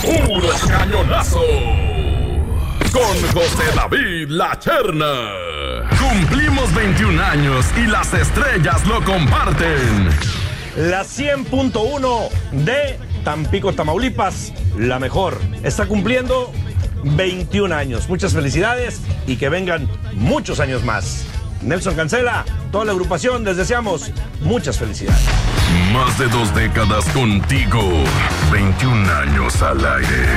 ¡Puro cañonazo! Con José David La Cherna. Cumplimos 21 años y las estrellas lo comparten. La 100.1 de Tampico, Tamaulipas, la mejor, está cumpliendo 21 años. Muchas felicidades y que vengan muchos años más. Nelson Cancela, toda la agrupación, les deseamos muchas felicidades. Más de 2 décadas contigo. 21 años al aire.